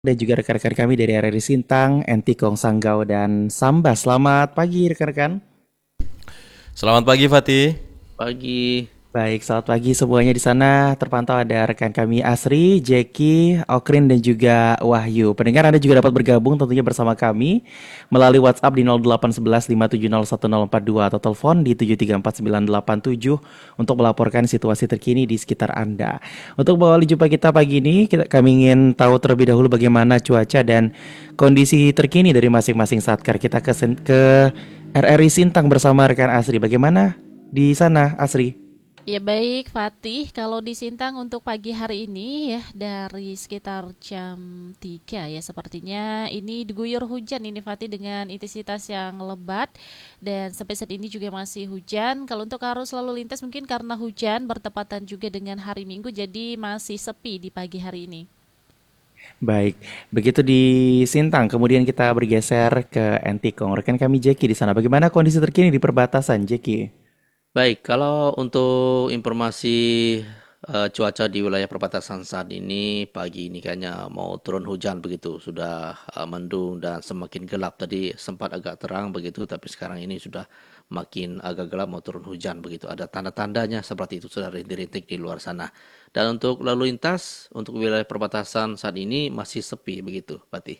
dan juga rekan-rekan kami dari RRI Sintang, Entikong Sanggau, dan Samba. Selamat pagi rekan-rekan. Selamat pagi Fatih. Pagi. Baik, selamat pagi semuanya di sana. Terpantau ada rekan kami Asri, Jeki, Okrin, dan juga Wahyu. Pendengar Anda juga dapat bergabung tentunya bersama kami melalui WhatsApp di 0811 5701042 atau telepon di 7349987 untuk melaporkan situasi terkini di sekitar Anda. Untuk mengawali jumpa kita pagi ini, kami ingin tahu terlebih dahulu bagaimana cuaca dan kondisi terkini dari masing-masing satker. Kita ke RRI Sintang bersama rekan Asri. Bagaimana di sana, Asri? Ya baik Fatih, kalau di Sintang untuk pagi hari ini ya dari sekitar jam 3 ya sepertinya ini diguyur hujan ini Fatih dengan intensitas yang lebat dan sampai saat ini juga masih hujan. Kalau untuk arus lalu lintas mungkin karena hujan bertepatan juga dengan hari Minggu jadi masih sepi di pagi hari ini. Baik, begitu di Sintang, kemudian kita bergeser ke Entikong. Rekan kami Jeki di sana. Bagaimana kondisi terkini di perbatasan, Jeki? Baik, kalau untuk informasi cuaca di wilayah perbatasan saat ini, pagi ini kayaknya mau turun hujan begitu. Sudah mendung dan semakin gelap. Tadi sempat agak terang begitu, tapi sekarang ini sudah makin agak gelap mau turun hujan begitu. Ada tanda-tandanya seperti itu sudah rintik-rintik di luar sana. Dan untuk lalu lintas, untuk wilayah perbatasan saat ini masih sepi begitu, Fatih.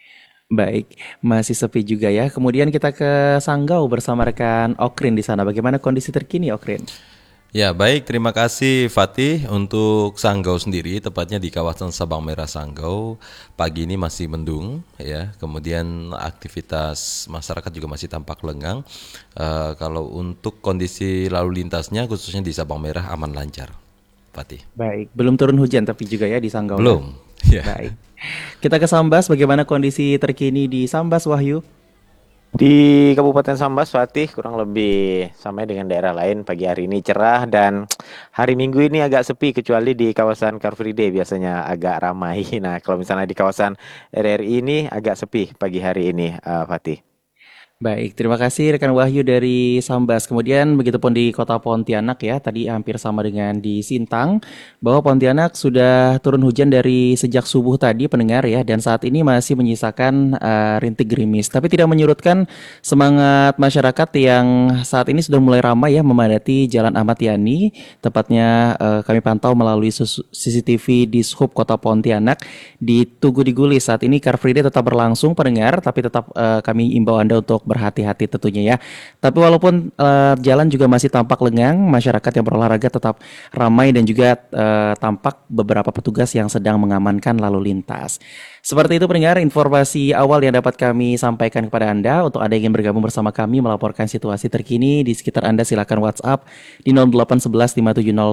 Baik, masih sepi juga ya. Kemudian kita ke Sanggau bersama rekan Okrin di sana. Bagaimana kondisi terkini, Okrin? Ya baik, terima kasih Fatih. Untuk Sanggau sendiri, tepatnya di kawasan Sabang Merah Sanggau, pagi ini masih mendung ya. Kemudian aktivitas masyarakat juga masih tampak lengang. Kalau untuk kondisi lalu lintasnya, khususnya di Sabang Merah aman lancar, Fatih. Baik, belum turun hujan tapi juga ya di Sanggau ya. Belum, ya. Baik. Kita ke Sambas, bagaimana kondisi terkini di Sambas, Wahyu? Di Kabupaten Sambas, Fatih kurang lebih sama dengan daerah lain. Pagi hari ini cerah dan hari Minggu ini agak sepi kecuali di kawasan Car Free Day biasanya agak ramai. Nah, kalau misalnya di kawasan RRI ini agak sepi pagi hari ini, Fatih. Baik, terima kasih rekan Wahyu dari Sambas. Kemudian begitupun di kota Pontianak ya, tadi hampir sama dengan di Sintang, bahwa Pontianak sudah turun hujan dari sejak subuh tadi pendengar ya, dan saat ini masih menyisakan rintik gerimis. Tapi tidak menyurutkan semangat masyarakat yang saat ini sudah mulai ramai ya memadati Jalan Ahmad Yani, tepatnya kami pantau melalui CCTV di Sub Kota Pontianak di Tugu di Gulis. Saat ini Car Free Day tetap berlangsung pendengar, tapi tetap kami imbau Anda untuk berhati-hati tentunya ya. Tapi walaupun jalan juga masih tampak lengang, masyarakat yang berolahraga tetap ramai dan juga tampak beberapa petugas yang sedang mengamankan lalu lintas. Seperti itu pendengar informasi awal yang dapat kami sampaikan kepada Anda. Untuk Anda yang ingin bergabung bersama kami melaporkan situasi terkini di sekitar Anda, silakan WhatsApp di 0811 570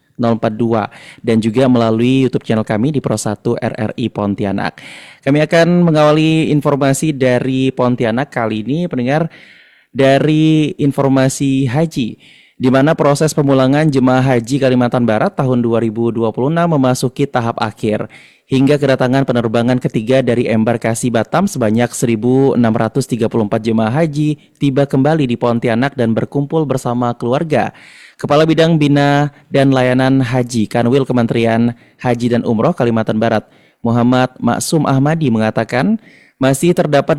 042 dan juga melalui YouTube channel kami di Pro 1 RRI Pontianak. Kami akan mengawali informasi dari Pontianak kali ini pendengar dari informasi haji di mana proses pemulangan jemaah haji Kalimantan Barat tahun 2026 memasuki tahap akhir hingga kedatangan penerbangan ketiga dari embarkasi Batam sebanyak 1.634 jemaah haji tiba kembali di Pontianak dan berkumpul bersama keluarga. Kepala Bidang Bina dan Layanan Haji Kanwil Kementerian Haji dan Umroh Kalimantan Barat, Muhammad Maksum Ahmadi mengatakan masih terdapat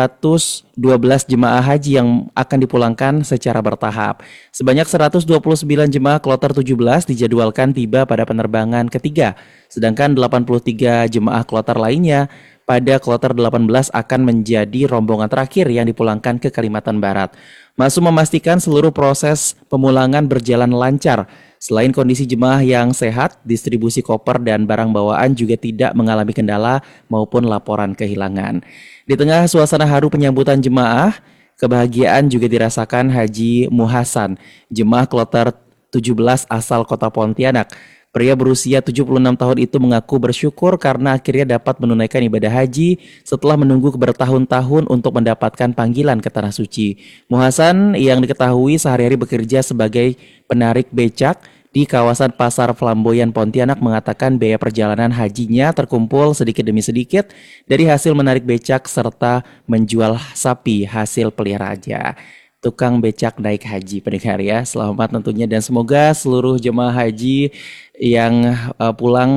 212 jemaah haji yang akan dipulangkan secara bertahap. Sebanyak 129 jemaah kloter 17 dijadwalkan tiba pada penerbangan ketiga, sedangkan 83 jemaah kloter lainnya pada kloter 18 akan menjadi rombongan terakhir yang dipulangkan ke Kalimantan Barat. Masum memastikan seluruh proses pemulangan berjalan lancar. Selain kondisi jemaah yang sehat, distribusi koper dan barang bawaan juga tidak mengalami kendala maupun laporan kehilangan. Di tengah suasana haru penyambutan jemaah, kebahagiaan juga dirasakan Haji Muhasan, jemaah kloter 17 asal kota Pontianak. Pria berusia 76 tahun itu mengaku bersyukur karena akhirnya dapat menunaikan ibadah haji setelah menunggu bertahun-tahun untuk mendapatkan panggilan ke Tanah Suci. Muhasan yang diketahui sehari-hari bekerja sebagai penarik becak di kawasan Pasar Flamboyan Pontianak mengatakan biaya perjalanan hajinya terkumpul sedikit demi sedikit dari hasil menarik becak serta menjual sapi hasil peliharaannya. Tukang becak naik haji pendengar ya. Selamat tentunya dan semoga seluruh jemaah haji yang pulang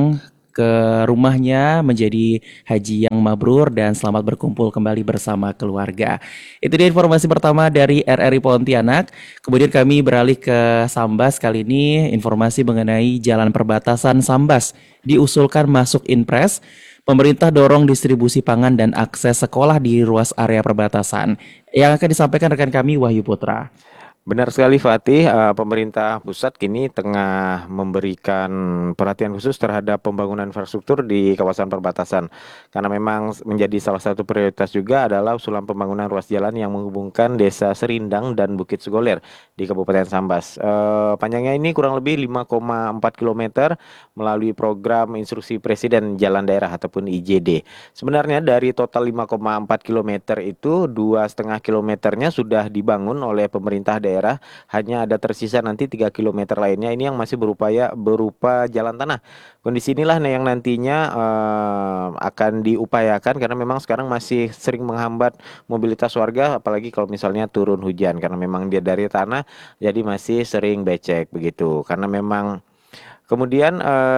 ke rumahnya menjadi haji yang mabrur dan selamat berkumpul kembali bersama keluarga. Itu dia informasi pertama dari RRI Pontianak. Kemudian kami beralih ke Sambas kali ini informasi mengenai jalan perbatasan Sambas diusulkan masuk Inpres. Pemerintah dorong distribusi pangan dan akses sekolah di ruas area perbatasan. Yang akan disampaikan rekan kami Wahyu Putra. Benar sekali Fatih, pemerintah pusat kini tengah memberikan perhatian khusus terhadap pembangunan infrastruktur di kawasan perbatasan. Karena memang menjadi salah satu prioritas juga adalah usulan pembangunan ruas jalan yang menghubungkan Desa Serindang dan Bukit Sugoler di Kabupaten Sambas. Panjangnya ini kurang lebih 5,4 km melalui program Instruksi Presiden Jalan Daerah ataupun IJD. Sebenarnya dari total 5,4 km itu 2,5 kilometernya sudah dibangun oleh pemerintah daerah, hanya ada tersisa nanti 3 kilometer lainnya ini yang masih berupa jalan tanah. Kondisi inilah yang nantinya akan diupayakan karena memang sekarang masih sering menghambat mobilitas warga apalagi kalau misalnya turun hujan karena memang dia dari tanah jadi masih sering becek begitu. Karena memang kemudian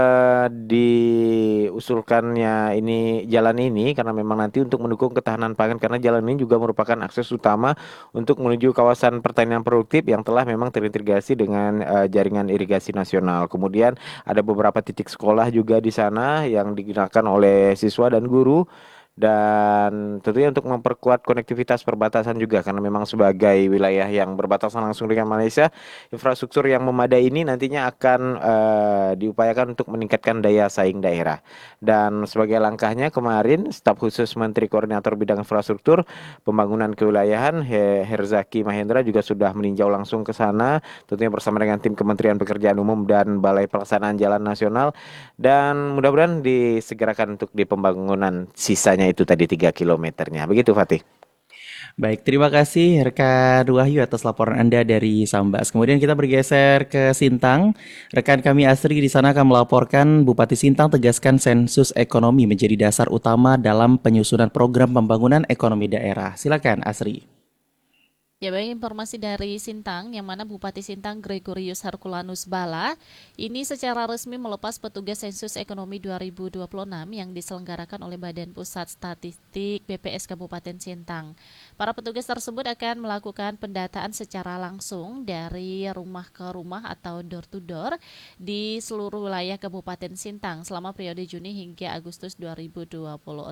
diusulkannya ini jalan ini karena memang nanti untuk mendukung ketahanan pangan karena jalan ini juga merupakan akses utama untuk menuju kawasan pertanian produktif yang telah memang terintegrasi dengan jaringan irigasi nasional. Kemudian ada beberapa titik sekolah juga di sana yang digunakan oleh siswa dan guru. Dan tentunya untuk memperkuat konektivitas perbatasan juga karena memang sebagai wilayah yang berbatasan langsung dengan Malaysia, infrastruktur yang memadai ini nantinya akan diupayakan untuk meningkatkan daya saing daerah. Dan sebagai langkahnya kemarin staf khusus Menteri Koordinator Bidang Infrastruktur Pembangunan Kewilayahan Herzaki Mahendra juga sudah meninjau langsung ke sana tentunya bersama dengan tim Kementerian Pekerjaan Umum dan Balai Pelaksanaan Jalan Nasional dan mudah-mudahan disegerakan untuk di pembangunan sisanya itu tadi 3 kilometernya. Begitu Fatih. Baik, terima kasih rekan Wahyu atas laporan Anda dari Sambas. Kemudian kita bergeser ke Sintang. Rekan kami Asri di sana akan melaporkan Bupati Sintang tegaskan sensus ekonomi menjadi dasar utama dalam penyusunan program pembangunan ekonomi daerah. Silakan Asri. Ya baik, informasi dari Sintang yang mana Bupati Sintang Gregorius Herculanus Bala ini secara resmi melepas petugas sensus ekonomi 2026 yang diselenggarakan oleh Badan Pusat Statistik BPS Kabupaten Sintang. Para petugas tersebut akan melakukan pendataan secara langsung dari rumah ke rumah atau door to door di seluruh wilayah Kabupaten Sintang selama periode Juni hingga Agustus 2026.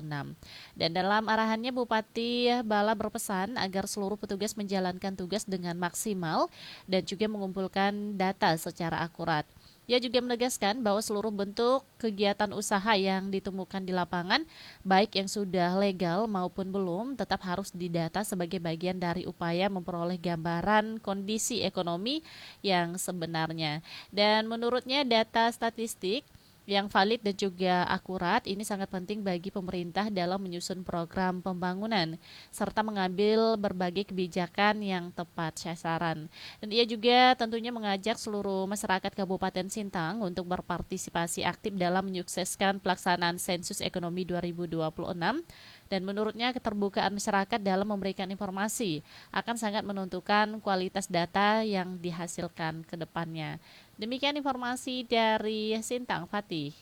Dan dalam arahannya Bupati Bala berpesan agar seluruh petugas menjalankan tugas dengan maksimal dan juga mengumpulkan data secara akurat. Ia juga menegaskan bahwa seluruh bentuk kegiatan usaha yang ditemukan di lapangan, baik yang sudah legal maupun belum, tetap harus didata sebagai bagian dari upaya memperoleh gambaran kondisi ekonomi yang sebenarnya. Dan menurutnya data statistik yang valid dan juga akurat ini sangat penting bagi pemerintah dalam menyusun program pembangunan serta mengambil berbagai kebijakan yang tepat sasaran. Dan ia juga tentunya mengajak seluruh masyarakat Kabupaten Sintang untuk berpartisipasi aktif dalam menyukseskan pelaksanaan sensus ekonomi 2026. Dan menurutnya keterbukaan masyarakat dalam memberikan informasi akan sangat menentukan kualitas data yang dihasilkan ke depannya. Demikian informasi dari Sintang, Fatih.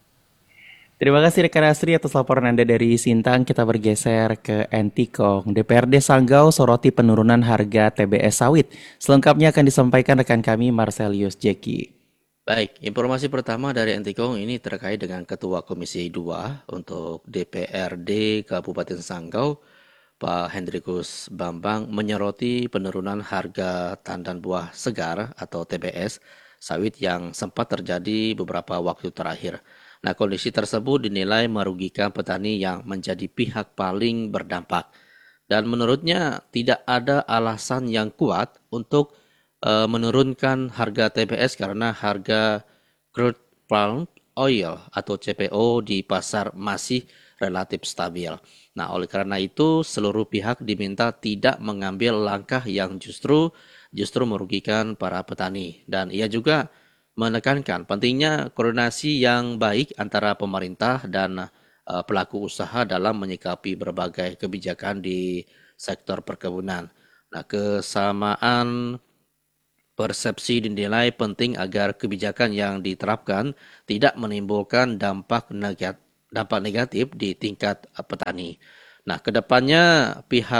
Terima kasih rekan Asri atas laporan Anda dari Sintang. Kita bergeser ke Entikong. DPRD Sanggau soroti penurunan harga TBS sawit. Selengkapnya akan disampaikan rekan kami Marcelius Jeki. Baik, informasi pertama dari Antikong ini terkait dengan Ketua Komisi 2 untuk DPRD Kabupaten Sanggau, Pak Hendrikus Bambang menyoroti penurunan harga tandan buah segar atau TBS sawit yang sempat terjadi beberapa waktu terakhir. Nah, kondisi tersebut dinilai merugikan petani yang menjadi pihak paling berdampak. Dan menurutnya tidak ada alasan yang kuat untuk menurunkan harga TBS karena harga crude palm oil atau CPO di pasar masih relatif stabil. Nah, oleh karena itu seluruh pihak diminta tidak mengambil langkah yang justru merugikan para petani. Dan ia juga menekankan pentingnya koordinasi yang baik antara pemerintah dan pelaku usaha dalam menyikapi berbagai kebijakan di sektor perkebunan. Nah, kesamaan Persepsi dinilai penting agar kebijakan yang diterapkan tidak menimbulkan dampak negatif di tingkat petani. Nah, kedepannya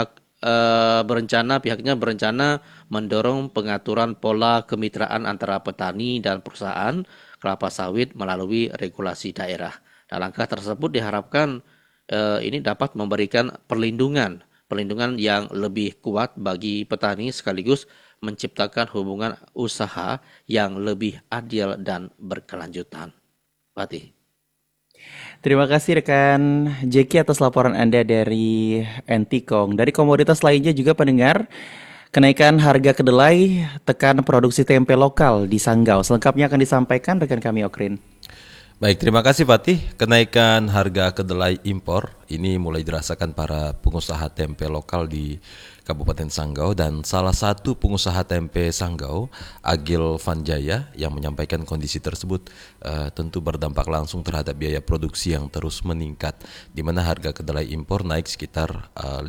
pihaknya berencana mendorong pengaturan pola kemitraan antara petani dan perusahaan kelapa sawit melalui regulasi daerah. Nah, langkah tersebut diharapkan ini dapat memberikan perlindungan yang lebih kuat bagi petani sekaligus menciptakan hubungan usaha yang lebih adil dan berkelanjutan. Fatih. Terima kasih rekan Jeki atas laporan Anda dari Entikong. Dari komoditas lainnya juga pendengar, kenaikan harga kedelai tekan produksi tempe lokal di Sanggau. Selengkapnya akan disampaikan rekan kami Okrin. Baik, terima kasih Fatih. Kenaikan harga kedelai impor ini mulai dirasakan para pengusaha tempe lokal di Kabupaten Sanggau, dan salah satu pengusaha tempe Sanggau, Agil Vanjaya, yang menyampaikan kondisi tersebut tentu berdampak langsung terhadap biaya produksi yang terus meningkat, di mana harga kedelai impor naik sekitar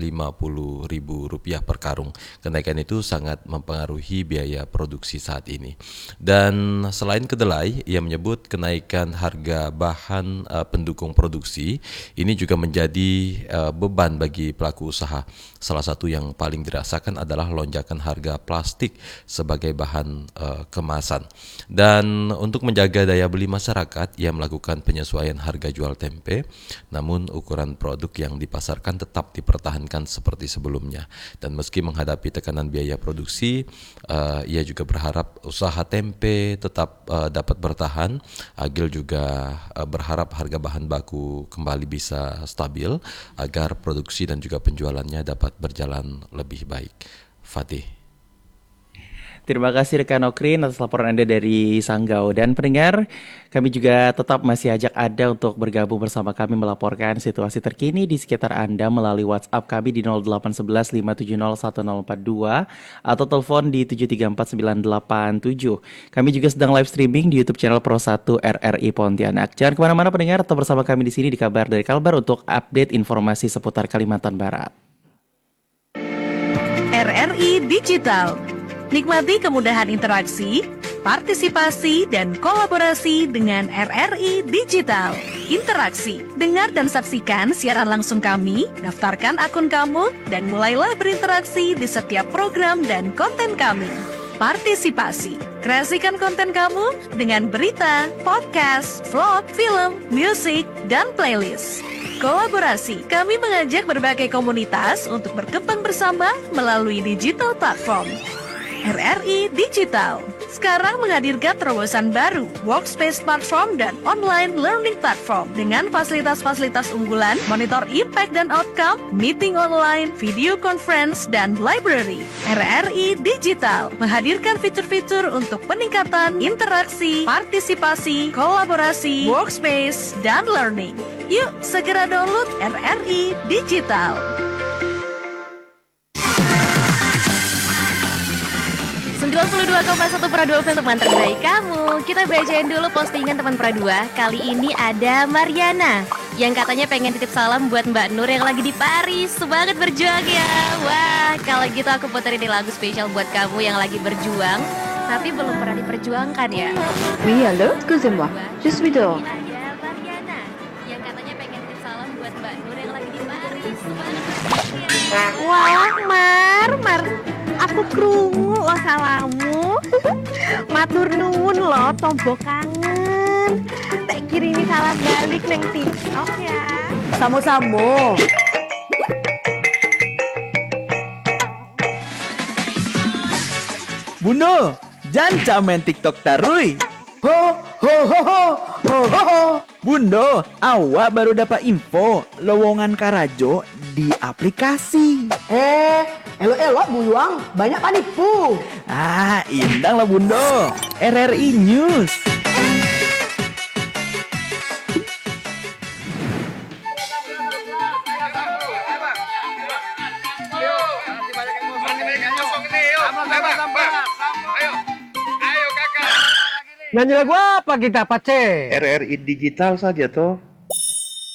Rp50.000 per karung. Kenaikan itu sangat mempengaruhi biaya produksi saat ini. Dan selain kedelai, ia menyebut kenaikan harga bahan pendukung produksi ini juga menjadi beban bagi pelaku usaha. Salah satu yang paling dirasakan adalah lonjakan harga plastik sebagai bahan kemasan. Dan untuk menjaga daya beli masyarakat, ia melakukan penyesuaian harga jual tempe, namun ukuran produk yang dipasarkan tetap dipertahankan seperti sebelumnya. Dan meski menghadapi tekanan biaya produksi, ia juga berharap usaha tempe tetap dapat bertahan. Agil juga berharap harga bahan baku kembali bisa stabil agar produksi dan juga penjualannya dapat berjalan lebih baik. Fatih. Terima kasih rekan Okrin atas laporan Anda dari Sanggau. Dan pendengar, kami juga tetap masih ajak Anda untuk bergabung bersama kami melaporkan situasi terkini di sekitar Anda melalui WhatsApp kami di 0811 570 1042 atau telepon di 7349987. Kami juga sedang live streaming di YouTube channel Pro 1 RRI Pontianak. Jangan kemana-mana pendengar, tetap bersama kami di sini di Kabar dari Kalbar untuk update informasi seputar Kalimantan Barat. RRI Digital. Nikmati kemudahan interaksi, partisipasi, dan kolaborasi dengan RRI Digital. Interaksi, dengar dan saksikan siaran langsung kami, daftarkan akun kamu, dan mulailah berinteraksi di setiap program dan konten kami. Partisipasi, kreasikan konten kamu dengan berita, podcast, vlog, film, musik, dan playlist. Kolaborasi, kami mengajak berbagai komunitas untuk berkembang bersama melalui digital platform. RRI Digital sekarang menghadirkan terobosan baru, workspace platform dan online learning platform dengan fasilitas-fasilitas unggulan, monitor impact dan outcome, meeting online, video conference, dan library. RRI Digital menghadirkan fitur-fitur untuk peningkatan interaksi, partisipasi, kolaborasi, workspace, dan learning. Yuk segera download RRI Digital. 92,1 Pradua FM teman terbaik kamu. Kita bacain dulu postingan teman Pradua. Kali ini ada Mariana yang katanya pengen titip salam buat Mbak Nur yang lagi di Paris. Semangat berjuang ya. Wah, kalau gitu aku puterin lagu spesial buat kamu yang lagi berjuang tapi belum pernah diperjuangkan ya. Oui, allô, excusez-moi. Je suis dehors. Ada Mariana yang katanya pengen titip salam buat Mbak Nur yang lagi di Paris. Semangat berjuang ya. Wah, Mar. Aku krungu lo salamu. Matur nuwun lo tombo kangen. Tak kirimi salam balik neng TikTok ya. Samo-samo. Bundo, jangan main TikTok tarui. Ho ho ho ho ho ho ho. Bundo, awak baru dapat info lowongan Karajo di aplikasi. Elok-elok buyuang, banyak panipu. Indang lah Bundo. RRI News. Nyanyi lagu apa kita, Pace? RRI Digital saja toh.